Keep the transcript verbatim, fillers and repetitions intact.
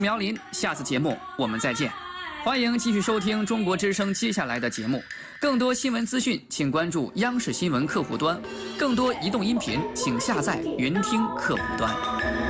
苗林，下次节目我们再见。欢迎继续收听中国之声接下来的节目。更多新闻资讯，请关注央视新闻客户端；更多移动音频，请下载云听客户端。